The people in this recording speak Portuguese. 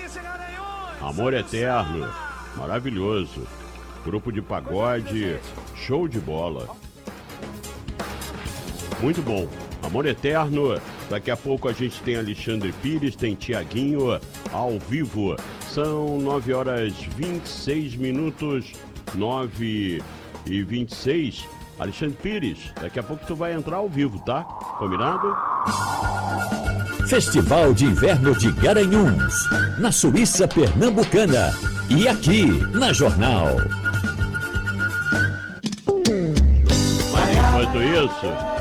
Amor Eterno, maravilhoso. Grupo de pagode, show de bola. Muito bom. Amor Eterno. Daqui a pouco a gente tem Alexandre Pires, tem Tiaguinho ao vivo. São 9h26, 9h26. Alexandre Pires, daqui a pouco tu vai entrar ao vivo, tá? Combinado? Festival de Inverno de Garanhuns, na Suíça Pernambucana. E aqui, na Jornal. Mas enquanto isso,